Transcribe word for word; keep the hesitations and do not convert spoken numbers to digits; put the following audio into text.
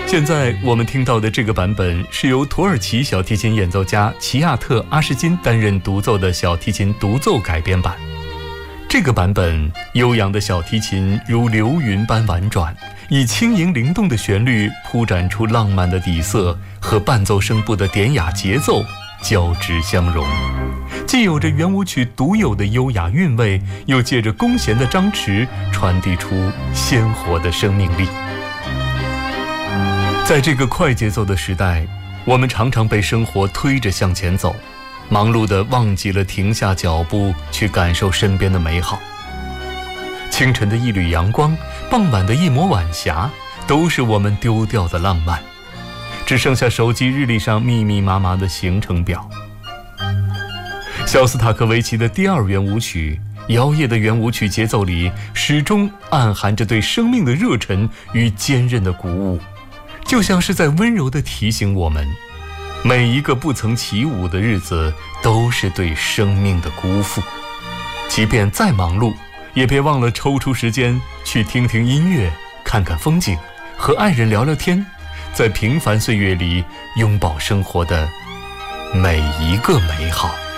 现在我们听到的这个版本是由土耳其小提琴演奏家齐亚特·阿什金担任独奏的小提琴独奏改编版。这个版本，悠扬的小提琴如流云般婉转，以轻盈灵动的旋律铺展出浪漫的底色和伴奏声部的典雅节奏交织相融，既有着圆舞曲独有的优雅韵味，又借着弓弦的张弛传递出鲜活的生命力。在这个快节奏的时代，我们常常被生活推着向前走，忙碌地忘记了停下脚步去感受身边的美好。清晨的一缕阳光，傍晚的一抹晚霞，都是我们丢掉的浪漫，只剩下手机日历上密密麻麻的行程表。肖斯塔科维奇的第二圆舞曲，摇曳的圆舞曲节奏里，始终暗含着对生命的热忱与坚韧的鼓舞，就像是在温柔地提醒我们，每一个不曾起舞的日子都是对生命的辜负。即便再忙碌，也别忘了抽出时间去听听音乐，看看风景，和爱人聊聊天，在平凡岁月里拥抱生活的每一个美好。